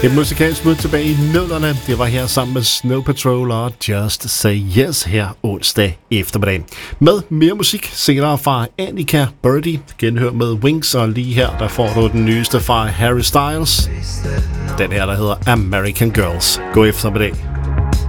Et musikalsk smut tilbage i nullerne. Det var her sammen med Snow Patrol og Just Say Yes her onsdag eftermiddag. Med mere musik senere fra Annika Birdie. Genhør med Wings, og lige her der får du den nyeste fra Harry Styles. Den her der hedder American Girls. God eftermiddag.